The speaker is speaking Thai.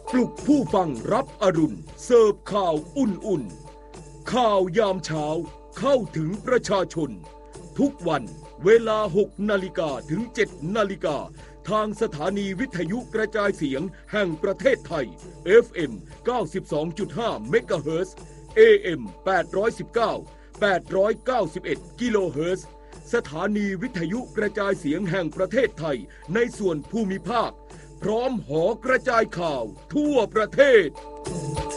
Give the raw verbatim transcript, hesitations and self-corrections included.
ปลุกผู้ฟังรับอรุณเสิร์ฟข่าวอุ่นๆข่าวยามเช้าเข้าถึงประชาชนทุกวันเวลาหกนาฬิกาถึงเจ็ดนาฬิกาทางสถานีวิทยุกระจายเสียงแห่งประเทศไทย เอฟ เอ็ม เก้าสิบสองจุดห้า เมกะเฮิรตซ์ เอ เอ็ม แปดร้อยสิบเก้า แปดร้อยเก้าสิบเอ็ด กิโลเฮิรตซ์ สถานีวิทยุกระจายเสียงแห่งประเทศไทยในส่วนภูมิภาคพร้อมหอกระจายข่าวทั่วประเทศ